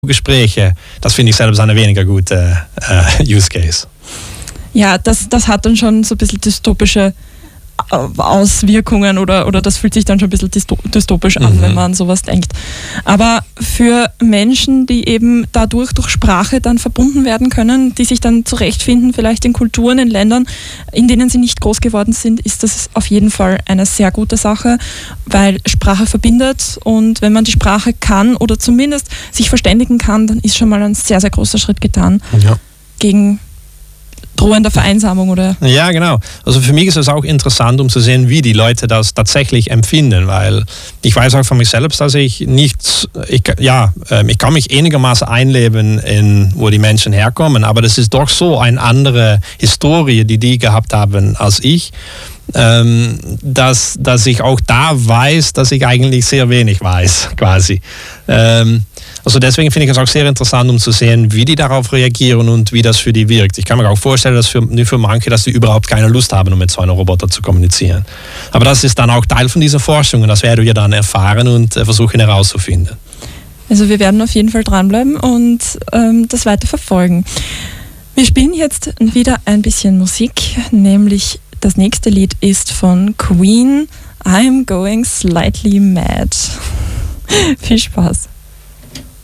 Gespräche, das finde ich selbst eine weniger gute Use Case. Ja, das hat dann schon so ein bisschen dystopische Auswirkungen oder das fühlt sich dann schon ein bisschen dystopisch an, wenn man an sowas denkt. Aber für Menschen, die eben dadurch durch Sprache dann verbunden werden können, die sich dann zurechtfinden, vielleicht in Kulturen, in Ländern, in denen sie nicht groß geworden sind, ist das auf jeden Fall eine sehr gute Sache, weil Sprache verbindet und wenn man die Sprache kann oder zumindest sich verständigen kann, dann ist schon mal ein sehr, sehr großer Schritt getan gegen drohender Vereinsamung, oder? Ja, genau. Also für mich ist es auch interessant, um zu sehen, wie die Leute das tatsächlich empfinden, weil ich weiß auch von mir selbst, dass ich kann mich einigermaßen einleben in, wo die Menschen herkommen, aber das ist doch so eine andere Historie, die gehabt haben als ich, dass ich auch da weiß, dass ich eigentlich sehr wenig weiß, quasi. Also deswegen finde ich es auch sehr interessant, um zu sehen, wie die darauf reagieren und wie das für die wirkt. Ich kann mir auch vorstellen, dass für manche, dass die überhaupt keine Lust haben, um mit so einem Roboter zu kommunizieren. Aber das ist dann auch Teil von dieser Forschung und das werden wir dann erfahren und versuchen herauszufinden. Also wir werden auf jeden Fall dranbleiben und das weiter verfolgen. Wir spielen jetzt wieder ein bisschen Musik, nämlich das nächste Lied ist von Queen, I'm Going Slightly Mad. Viel Spaß.